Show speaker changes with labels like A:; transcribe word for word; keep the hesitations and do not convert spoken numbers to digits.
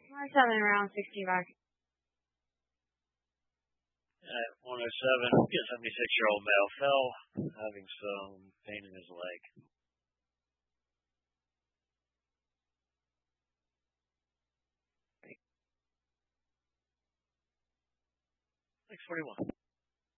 A: one oh seven around sixty bucks.
B: At one oh seven, a seventy-six-year-old male fell, having some pain in his leg. six forty-one.